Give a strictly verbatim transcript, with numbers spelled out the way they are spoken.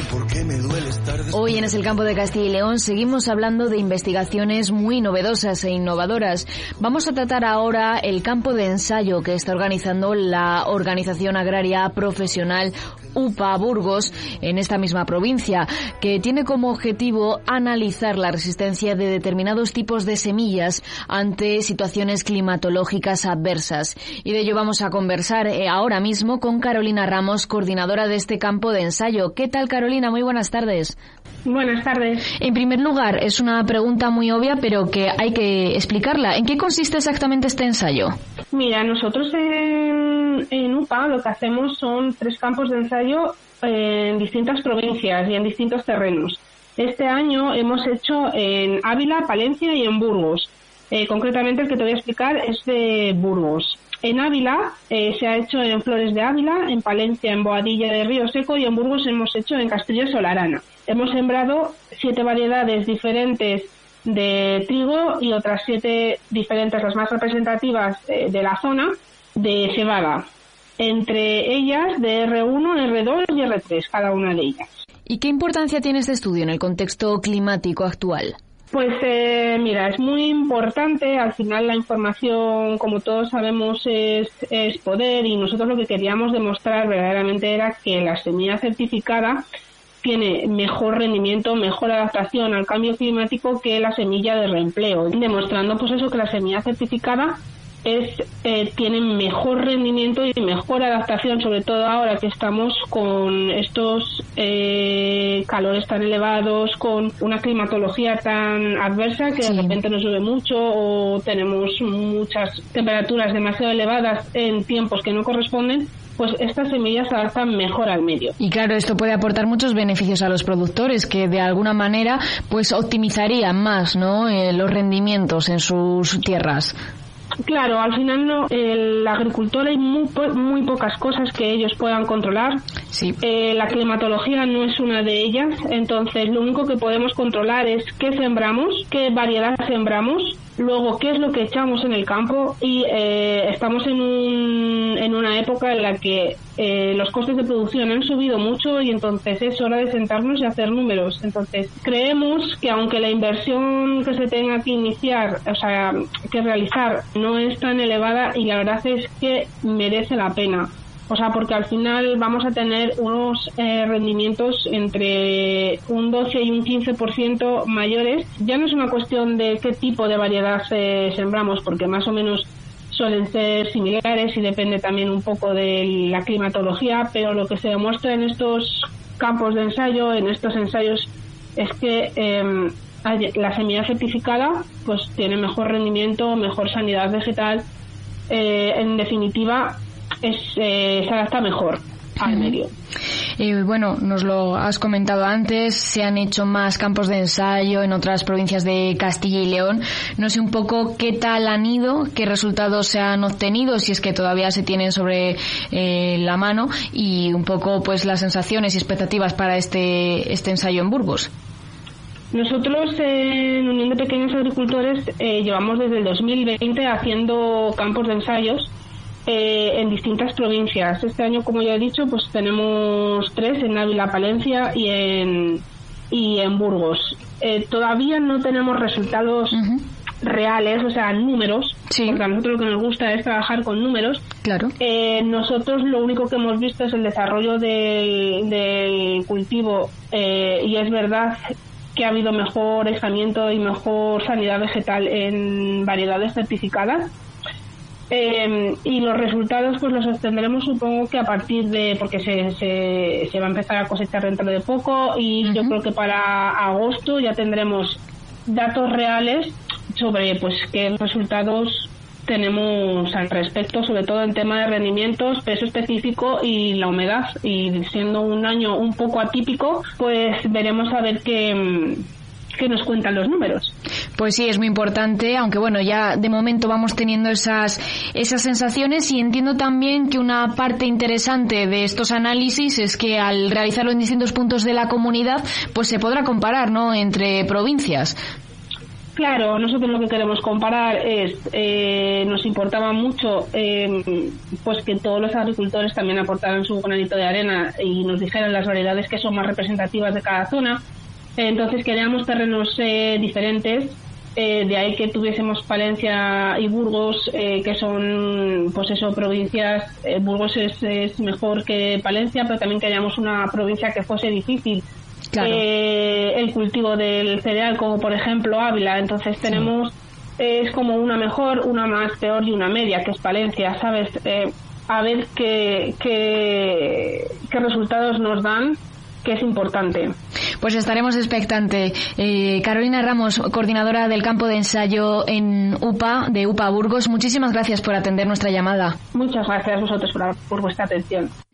Hoy en Es el Campo de Castilla y León seguimos hablando de investigaciones muy novedosas e innovadoras. Vamos a tratar ahora el campo de ensayo que está organizando la Organización Agraria Profesional U P A Burgos en esta misma provincia, que tiene como objetivo analizar la resistencia de determinados tipos de semillas ante situaciones climatológicas adversas. Y de ello vamos a conversar eh, ahora mismo con Carolina Ramos, coordinadora de este campo de ensayo. ¿Qué tal, Carolina? Muy buenas tardes. Buenas tardes. En primer lugar, es una pregunta muy obvia, pero que hay que explicarla. ¿En qué consiste exactamente este ensayo? Mira, nosotros en, en U P A lo que hacemos son tres campos de ensayo en distintas provincias y en distintos terrenos. Este año hemos hecho en Ávila, Palencia y en Burgos. Eh, concretamente el que te voy a explicar es de Burgos. En Ávila eh, se ha hecho en Flores de Ávila, en Palencia en Boadilla de Río Seco y en Burgos hemos hecho en Castillo Solarana. Hemos sembrado siete variedades diferentes de trigo y otras siete diferentes, las más representativas eh, de la zona, de cebada. Entre ellas de erre uno, erre dos y erre tres, cada una de ellas. ¿Y qué importancia tiene este estudio en el contexto climático actual? Pues eh, mira, es muy importante. Al final la información, como todos sabemos, es, es poder, y nosotros lo que queríamos demostrar verdaderamente era que la semilla certificada tiene mejor rendimiento, mejor adaptación al cambio climático que la semilla de reempleo, demostrando pues eso, que la semilla certificada es eh, tiene mejor rendimiento y mejor adaptación, sobre todo ahora que estamos con estos eh, calores tan elevados, con una climatología tan adversa que sí. De repente nos llueve mucho o tenemos muchas temperaturas demasiado elevadas en tiempos que no corresponden. Pues estas semillas se adaptan mejor al medio. Y claro, esto puede aportar muchos beneficios a los productores que de alguna manera pues optimizarían más, ¿no?, eh, los rendimientos en sus tierras. Claro, al final no, el agricultor hay muy, muy pocas cosas que ellos puedan controlar. Sí. Eh, la climatología no es una de ellas, entonces lo único que podemos controlar es qué sembramos, qué variedad sembramos, luego qué es lo que echamos en el campo y eh, estamos en, un, en una época en la que eh, los costes de producción han subido mucho y entonces es hora de sentarnos y hacer números. Entonces creemos que aunque la inversión que se tenga que iniciar, o sea, que realizar, no es tan elevada, y la verdad es que merece la pena. O sea, porque al final vamos a tener unos eh, rendimientos entre un doce y un quince por ciento mayores. Ya no es una cuestión de qué tipo de variedad eh, sembramos, porque más o menos suelen ser similares y depende también un poco de la climatología, pero lo que se demuestra en estos campos de ensayo, en estos ensayos, es que eh, la semilla certificada pues tiene mejor rendimiento, mejor sanidad vegetal, eh, en definitiva es eh, se adapta mejor al medio. Eh, bueno, nos lo has comentado antes, se han hecho más campos de ensayo en otras provincias de Castilla y León. No sé un poco qué tal han ido, qué resultados se han obtenido, si es que todavía se tienen sobre eh, la mano, y un poco pues las sensaciones y expectativas para este este ensayo en Burgos. Nosotros en Unión de Pequeños Agricultores eh, llevamos desde el dos mil veinte haciendo campos de ensayos eh, en distintas provincias. Este año, como ya he dicho, pues tenemos tres en Ávila, Palencia y en y en Burgos. Eh, todavía no tenemos resultados uh-huh. reales, o sea, números, sí. Porque a nosotros lo que nos gusta es trabajar con números. Claro. Eh, nosotros lo único que hemos visto es el desarrollo del, del cultivo eh, y es verdad que ha habido mejor aislamiento y mejor sanidad vegetal en variedades certificadas. Eh, y los resultados pues los obtendremos supongo que a partir de, porque se, se, se va a empezar a cosechar dentro de poco y uh-huh. yo creo que para agosto ya tendremos datos reales sobre pues qué resultados tenemos al respecto, sobre todo en tema de rendimientos, peso específico y la humedad. Y siendo un año un poco atípico, pues veremos a ver qué, qué nos cuentan los números. Pues sí, es muy importante, aunque bueno, ya de momento vamos teniendo esas esas sensaciones, y entiendo también que una parte interesante de estos análisis es que al realizarlo en distintos puntos de la comunidad, pues se podrá comparar, ¿no?, entre provincias. Claro, nosotros lo que queremos comparar es, eh, nos importaba mucho eh, pues que todos los agricultores también aportaran su granito de arena y nos dijeran las variedades que son más representativas de cada zona. Entonces queríamos terrenos eh, diferentes, eh, de ahí que tuviésemos Palencia y Burgos, eh, que son, pues eso, provincias. eh, Burgos es, es mejor que Palencia, pero también queríamos una provincia que fuese difícil. Claro. Eh, el cultivo del cereal, como por ejemplo Ávila. Entonces tenemos, sí. eh, es como una mejor, una más peor y una media, que es Palencia, ¿sabes? Eh, a ver qué, qué, qué resultados nos dan, que es importante. Pues estaremos expectantes. Eh, Carolina Ramos, coordinadora del campo de ensayo en U P A, de U P A Burgos, muchísimas gracias por atender nuestra llamada. Muchas gracias a vosotros por, por vuestra atención.